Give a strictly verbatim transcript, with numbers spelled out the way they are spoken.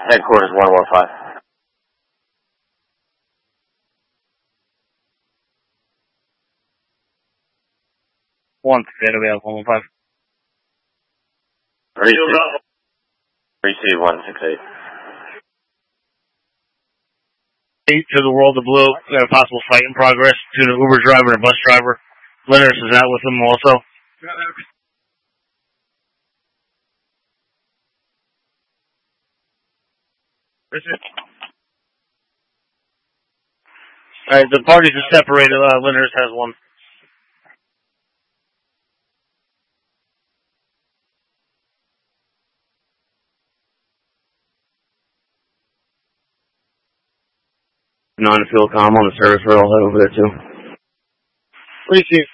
Headquarters one one five. One, data we have one one five. Receive, receive one six eight. Eight to the World of Blue. We have a possible fight in progress to the Uber driver and bus driver. Leonard is out with them also. Alright, the parties are separated. Uh, Leonard has one. Non-fuel com on the service road. I'll head over there too. Receive.